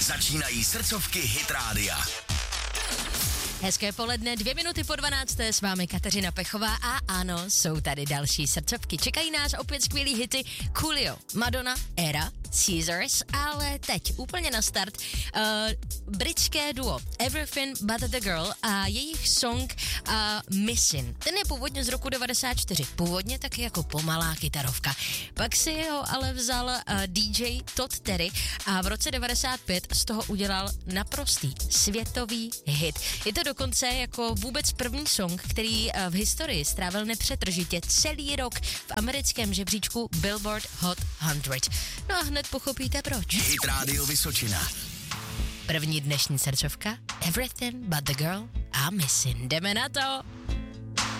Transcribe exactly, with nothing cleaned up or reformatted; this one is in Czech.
Začínají srdcovky Hit Rádia. Hezké poledne, dvě minuty po dvanácté, s vámi Kateřina Pechová a ano, jsou tady další srdcovky. Čekají nás opět skvělý hity Coolio, Madonna, Era, Caesars, ale teď úplně na start uh, britské duo Everything But The Girl a jejich song uh, Missing. Ten je původně z roku devadesát čtyři, původně taky jako pomalá kytarovka. Pak si ho ale vzal uh, D J Todd Terry a v roce devadesát pět z toho udělal naprostý světový hit. Je to dokonce jako vůbec první song, který uh, v historii strávil nepřetržitě celý rok v americkém žebříčku Billboard Hot sto. No a hned pochopíte proč. Hit Radio Vysočina. První dnešní srdcovka Everything But The Girl a Missing. Jdeme na to!